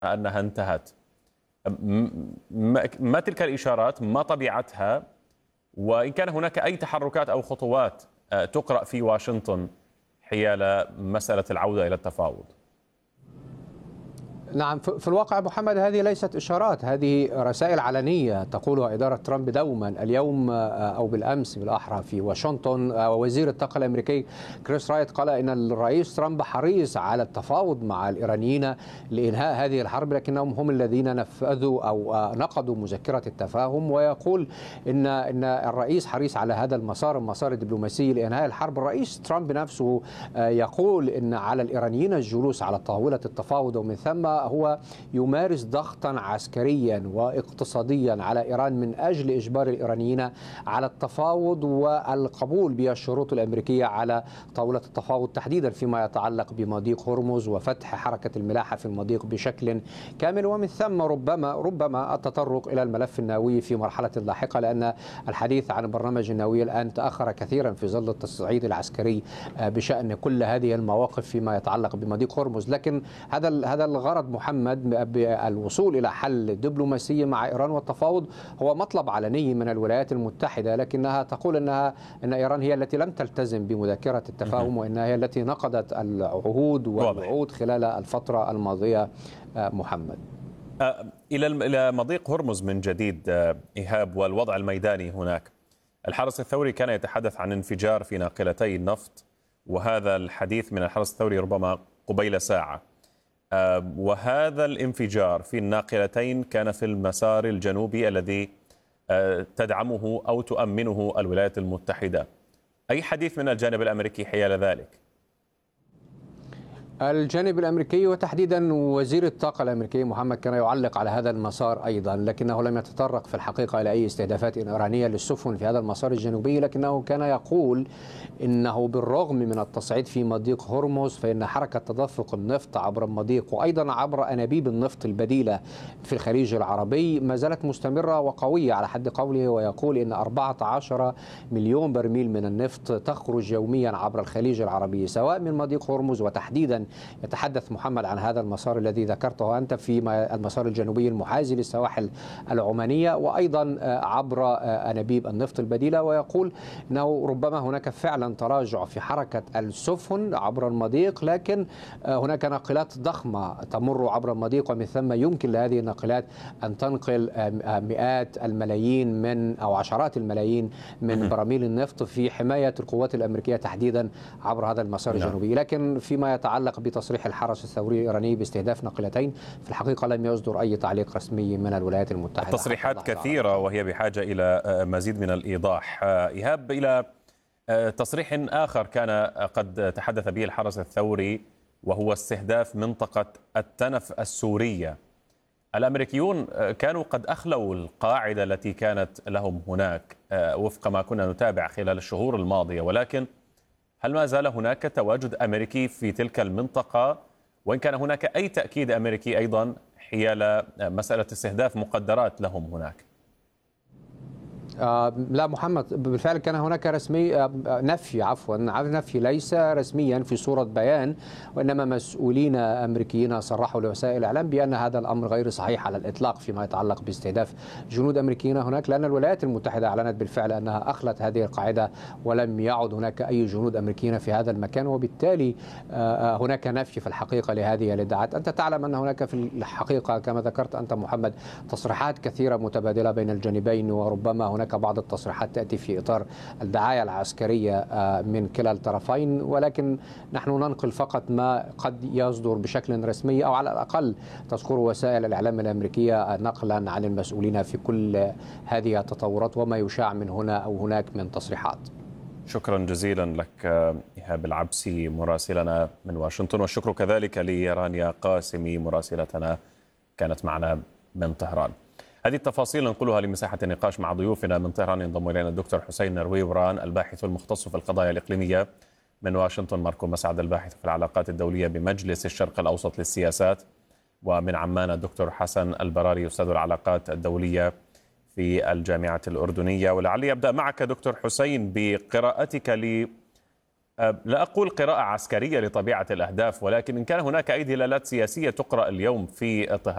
أنها انتهت. ما تلك الإشارات؟ ما طبيعتها؟ وإن كان هناك أي تحركات أو خطوات تقرأ في واشنطن حيال مسألة العودة إلى التفاوض؟ نعم، في الواقع محمد هذه ليست إشارات، هذه رسائل علنية تقولها إدارة ترامب دوما. اليوم أو بالأمس بالأحرى في واشنطن وزير الطاقة الأمريكي كريس رايت قال إن الرئيس ترامب حريص على التفاوض مع الإيرانيين لإنهاء هذه الحرب، لكنهم هم الذين نفذوا أو نقضوا مذكرة التفاهم. ويقول إن الرئيس حريص على هذا المسار الدبلوماسي لإنهاء الحرب. الرئيس ترامب نفسه يقول إن على الإيرانيين الجلوس على طاولة التفاوض، ومن ثم هو يمارس ضغطا عسكريا واقتصاديا على إيران من أجل إجبار الإيرانيين على التفاوض والقبول بالشروط الأمريكية على طاولة التفاوض، تحديدا فيما يتعلق بمضيق هرمز وفتح حركة الملاحة في المضيق بشكل كامل، ومن ثم ربما التطرق إلى الملف النووي في مرحلة لاحقة، لأن الحديث عن البرنامج النووي الآن تأخر كثيرا في ظل التصعيد العسكري بشأن كل هذه المواقف فيما يتعلق بمضيق هرمز. لكن هذا الغرض محمد بالوصول إلى حل دبلوماسي مع إيران والتفاوض هو مطلب علني من الولايات المتحدة، لكنها تقول أن إيران هي التي لم تلتزم بمذكرة التفاهم، وإنها هي التي نقضت العهود والوعود خلال الفترة الماضية. محمد، إلى مضيق هرمز من جديد إيهاب والوضع الميداني هناك. الحرس الثوري كان يتحدث عن انفجار في ناقلتي النفط، وهذا الحديث من الحرس الثوري ربما قبيل ساعة، وهذا الانفجار في الناقلتين كان في المسار الجنوبي الذي تدعمه أو تؤمنه الولايات المتحدة. أي حديث من الجانب الأمريكي حيال ذلك؟ الجانب الأمريكي وتحديدا وزير الطاقة الأمريكي محمد كان يعلق على هذا المسار أيضا، لكنه لم يتطرق في الحقيقة إلى أي استهدافات إيرانية للسفن في هذا المسار الجنوبي، لكنه كان يقول إنه بالرغم من التصعيد في مضيق هرمز فإن حركة تدفق النفط عبر المضيق وأيضا عبر أنابيب النفط البديلة في الخليج العربي ما زالت مستمرة وقوية على حد قوله. ويقول إن 14 مليون برميل من النفط تخرج يوميا عبر الخليج العربي سواء من مضيق هرمز، وتحديدا يتحدث محمد عن هذا المسار الذي ذكرته أنت في المسار الجنوبي المحاذي للسواحل العمانية، وأيضا عبر أنابيب النفط البديلة. ويقول أنه ربما هناك فعلا تراجع في حركة السفن عبر المضيق، لكن هناك ناقلات ضخمة تمر عبر المضيق، ومن ثم يمكن لهذه الناقلات أن تنقل مئات الملايين من أو عشرات الملايين من براميل النفط في حماية القوات الأمريكية تحديدا عبر هذا المسار الجنوبي. لكن فيما يتعلق بتصريح الحرس الثوري الإيراني باستهداف ناقلتين في الحقيقة لم يصدر أي تعليق رسمي من الولايات المتحدة. التصريحات كثيرة وهي بحاجة إلى مزيد من الإيضاح. إيهاب، إلى تصريح آخر كان قد تحدث به الحرس الثوري وهو استهداف منطقة التنف السورية. الأمريكيون كانوا قد أخلوا القاعدة التي كانت لهم هناك وفق ما كنا نتابع خلال الشهور الماضية، ولكن هل ما زال هناك تواجد أمريكي في تلك المنطقة؟ وإن كان هناك أي تأكيد أمريكي أيضا حيال مسألة استهداف مقدرات لهم هناك؟ لا محمد، بالفعل كان هناك نفي ليس رسميا في صورة بيان، وإنما مسؤولين أمريكيين صرحوا لوسائل الإعلام بأن هذا الأمر غير صحيح على الإطلاق فيما يتعلق باستهداف جنود أمريكيين هناك، لأن الولايات المتحدة أعلنت بالفعل أنها أخلت هذه القاعدة ولم يعد هناك أي جنود أمريكيين في هذا المكان، وبالتالي هناك نفي في الحقيقة لهذه الادعاءات. أنت تعلم أن هناك في الحقيقة كما ذكرت أنت محمد تصريحات كثيرة متبادلة بين الجانبين، وربما هناك بعض التصريحات تأتي في إطار الدعاية العسكرية من كلا الطرفين، ولكن نحن ننقل فقط ما قد يصدر بشكل رسمي أو على الأقل تذكر وسائل الإعلام الأمريكية نقلا عن المسؤولين في كل هذه التطورات وما يشاع من هنا أو هناك من تصريحات. شكرا جزيلا لك إيهاب العبسي مراسلنا من واشنطن، والشكر كذلك لرانيا قاسمي مراسلتنا كانت معنا من طهران. هذه التفاصيل ننقلها لمساحة النقاش مع ضيوفنا من طهران. ينضم إلينا الدكتور حسين نرويوران الباحث المختص في القضايا الإقليمية، من واشنطن ماركو مسعد الباحث في العلاقات الدولية بمجلس الشرق الأوسط للسياسات، ومن عمان الدكتور حسن البراري أستاذ العلاقات الدولية في الجامعة الأردنية. ولعلي أبدأ معك دكتور حسين بقراءتك لا أقول قراءة عسكرية لطبيعة الأهداف، ولكن إن كان هناك أي دلالات سياسية تقرأ اليوم في طهران